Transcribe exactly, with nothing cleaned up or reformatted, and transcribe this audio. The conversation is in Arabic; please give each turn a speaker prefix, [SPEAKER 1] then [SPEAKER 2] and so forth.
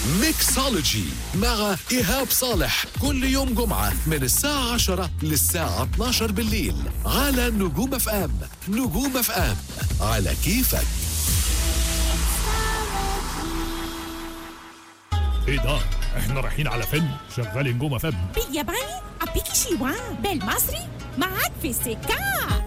[SPEAKER 1] ميكسولوجي مع إيهاب صالح كل يوم جمعة من الساعة عشرة للساعة اتناشر بالليل على نجوم اف ام. نجوم اف ام على كيفك.
[SPEAKER 2] ايه ده؟ احنا رايحين على فيلم شغال نجوم اف ام
[SPEAKER 3] بالياباني؟ أبيكي شيوان بالمصري معاك في السكة.